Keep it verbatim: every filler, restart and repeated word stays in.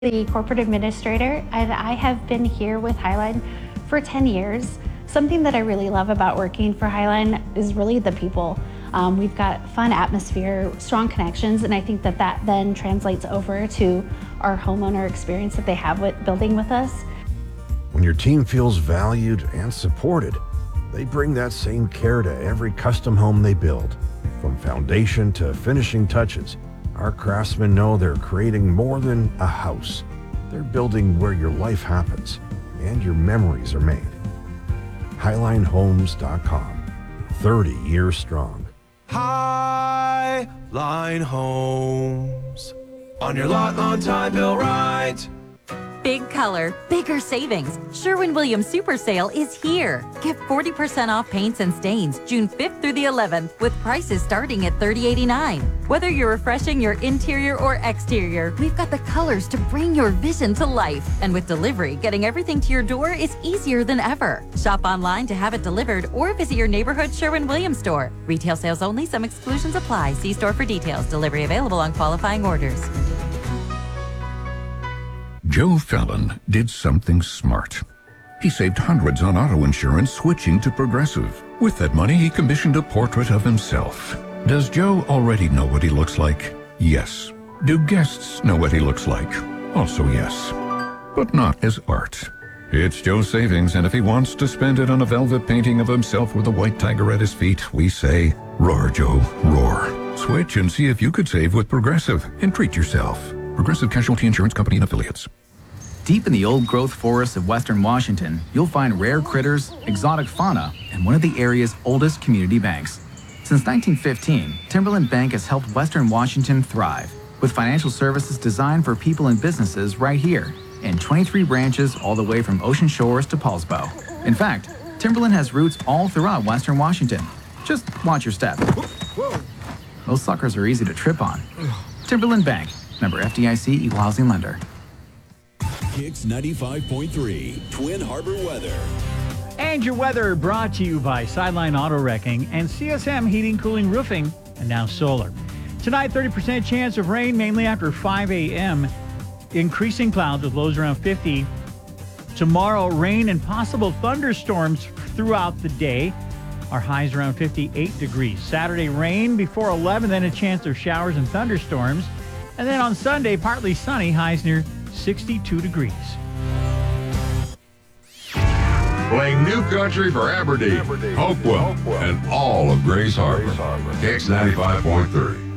The corporate administrator, and I have been here with Highline for ten years. Something that I really love about working for Highline is really the people. Um, we've got fun atmosphere, strong connections, and I think that that then translates over to our homeowner experience that they have with building with us. When your team feels valued and supported, they bring that same care to every custom home they build. From foundation to finishing touches, our craftsmen know they're creating more than a house. They're building where your life happens and your memories are made. Highline Homes dot com, thirty years strong. Highline Homes. On your lot, on time, built right. Big color, bigger savings. Sherwin-Williams Super Sale is here. Get forty percent off paints and stains June fifth through the eleventh with prices starting at thirty eighty-nine. Whether you're refreshing your interior or exterior, we've got the colors to bring your vision to life. And with delivery, getting everything to your door is easier than ever. Shop online to have it delivered or visit your neighborhood Sherwin-Williams store. Retail sales only, some exclusions apply. See store for details. Delivery available on qualifying orders. Joe Fallon did something smart. He saved hundreds on auto insurance switching to Progressive. With that money, he commissioned a portrait of himself. Does Joe already know what he looks like? Yes. Do guests know what he looks like? Also yes. But not as art. It's Joe's savings, and if he wants to spend it on a velvet painting of himself with a white tiger at his feet, we say, roar, Joe, roar. Switch and see if you could save with Progressive and treat yourself. Progressive Casualty Insurance Company and Affiliates. Deep in the old-growth forests of western Washington, you'll find rare critters, exotic fauna, and one of the area's oldest community banks. Since nineteen fifteen, Timberland Bank has helped western Washington thrive, with financial services designed for people and businesses right here, in twenty-three branches all the way from Ocean Shores to Paulsbo. In fact, Timberland has roots all throughout western Washington. Just watch your step. Those suckers are easy to trip on. Timberland Bank, member F D I C, equal housing lender. Kicks ninety-five point three, Twin Harbor weather. And your weather brought to you by Sideline Auto Wrecking and C S M Heating, Cooling, Roofing, and now Solar. Tonight, thirty percent chance of rain, mainly after five a.m. Increasing clouds with lows around fifty. Tomorrow, rain and possible thunderstorms throughout the day. Our highs around fifty-eight degrees. Saturday, rain before eleven, then a chance of showers and thunderstorms. And then on Sunday, partly sunny, highs near sixty-two degrees. Playing new country for Aberdeen, Aberdeen Hopewell, Hopewell, and all of Grays Harbor. Kicks ninety-five point three.